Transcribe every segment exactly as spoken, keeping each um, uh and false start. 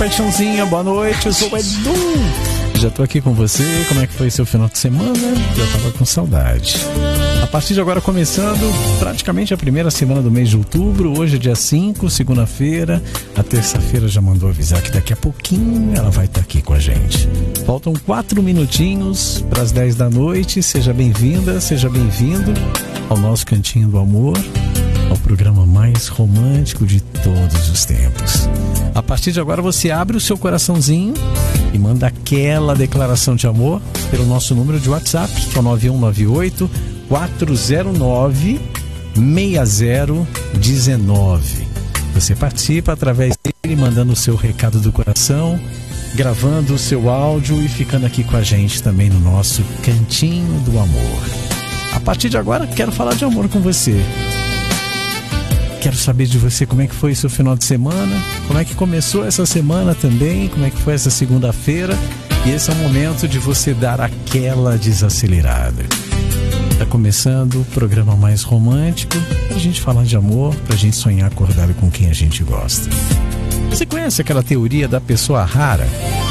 Paixãozinha, boa noite, eu sou o Edu. Já tô aqui com você, como é que foi seu final de semana? Já tava com saudade. A partir de agora começando praticamente a primeira semana do mês de outubro. Hoje é dia cinco, segunda-feira. A terça-feira já mandou avisar que daqui a pouquinho ela vai estar aqui com a gente. Faltam quatro minutinhos para as dez da noite. Seja bem-vinda, seja bem-vindo ao nosso Cantinho do Amor, ao programa mais romântico de todos os tempos. A partir de agora você abre o seu coraçãozinho e manda aquela declaração de amor pelo nosso número de WhatsApp, que é o nove um nove oito, quatro zero nove, seis zero um nove. Você participa através dele, mandando o seu recado do coração, gravando o seu áudio e ficando aqui com a gente também no nosso Cantinho do Amor. A partir de agora quero falar de amor com você. Quero saber de você como é que foi seu final de semana, como é que começou essa semana também, como é que foi essa segunda-feira. E esse é o momento de você dar aquela desacelerada. Tá começando o programa mais romântico, pra gente falar de amor, pra gente sonhar acordado com quem a gente gosta. Você conhece aquela teoria da pessoa rara?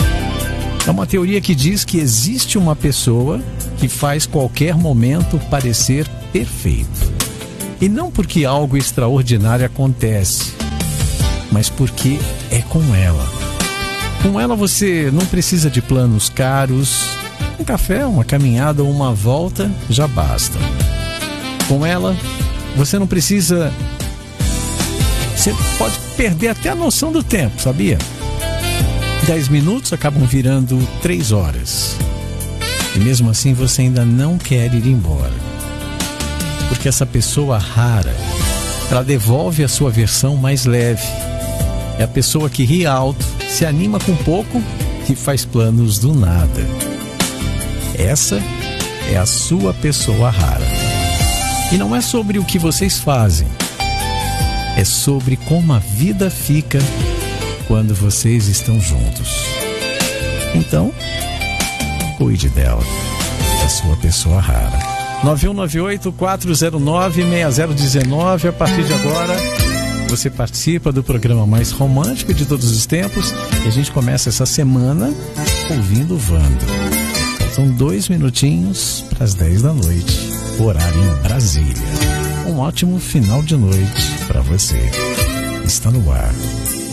É uma teoria que diz que existe uma pessoa que faz qualquer momento parecer perfeito. E não porque algo extraordinário acontece, mas porque é com ela. Com ela você não precisa de planos caros. Um café, uma caminhada ou uma volta já basta. Com ela você não precisa... Você pode perder até a noção do tempo, sabia? Dez minutos acabam virando três horas. E mesmo assim você ainda não quer ir embora. Porque essa pessoa rara, ela devolve a sua versão mais leve. É a pessoa que ri alto, se anima com pouco e faz planos do nada. Essa é a sua pessoa rara. E não é sobre o que vocês fazem, é sobre como a vida fica quando vocês estão juntos. Então, cuide dela, da sua pessoa rara. nove um nove oito, quatro zero nove, seis zero um nove. A partir de agora você participa do programa mais romântico de todos os tempos. E a gente começa essa semana ouvindo Wanda. São dois minutinhos para as dez da noite, horário em Brasília. Um ótimo final de noite para você. Está no ar